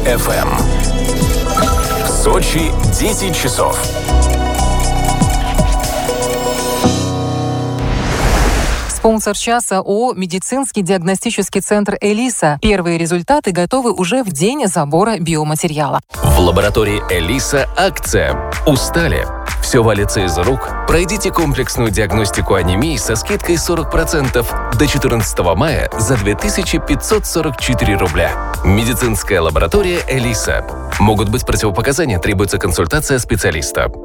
FM. В Сочи 10 часов. Спонсор часа ООО «Медицинский диагностический центр Элиса». Первые результаты готовы уже в день забора биоматериала. В лаборатории Элиса акция. Устали? Все валится из рук? Пройдите комплексную диагностику анемии со скидкой 40% до 14 мая за 2544 рубля. Медицинская лаборатория Элиса. Могут быть противопоказания, требуется консультация специалиста.